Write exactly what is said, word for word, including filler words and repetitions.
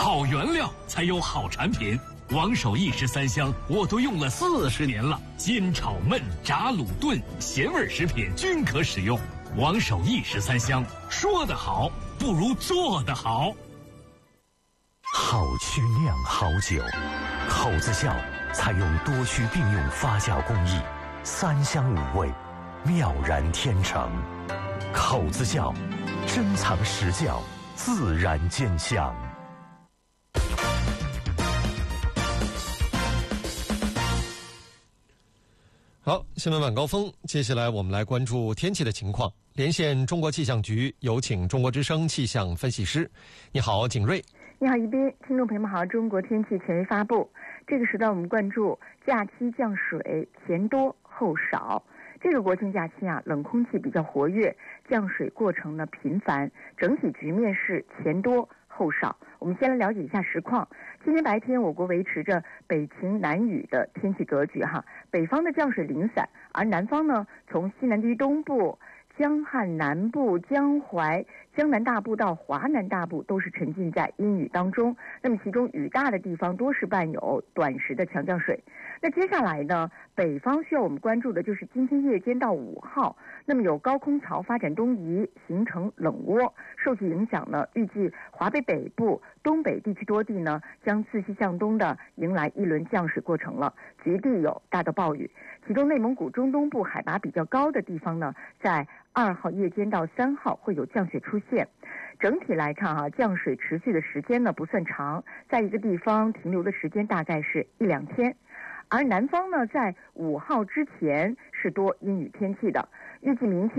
好原料才有好产品。王守义十三香我都用了四十年了，煎炒焖炸卤炖咸味食品均可使用。王守义十三香，说得好不如做得好。 好曲酿好酒，口子窖采用多区并用发酵工艺，三香五味，妙然天成。口子窖，珍藏实窖，自然兼香。 好，新闻晚高峰，接下来我们来关注天气的情况。连线中国气象局，有请中国之声气象分析师。你好，景睿。 你好，宜宾，听众朋友们好。中国天气权威发布，这个时段我们关注假期降水前多后少。这个国庆假期啊，冷空气比较活跃，降水过程呢频繁，整体局面是前多后少。我们先来了解一下实况。今天白天，我国维持着北晴南雨的天气格局哈，北方的降水零散，而南方呢，从西南地区东部、江汉南部、江淮、江南大部到华南大部都是沉浸在阴雨当中。那么其中雨大的地方多是伴有短时的强降水。那接下来呢，北方需要我们关注的就是今天夜间到五号，那么有高空槽发展东移，形成冷涡，受其影响呢，预计华北北部、东北地区多地呢将自西向东的迎来一轮降水过程了，局地有大到暴雨。其中内蒙古中东部海拔比较高的地方呢，在二号夜间到三号会有降雪出现。整体来看啊，降水持续的时间呢不算长，在一个地方停留的时间大概是一两天。而南方呢，在五号之前是多阴雨天气的，预计明天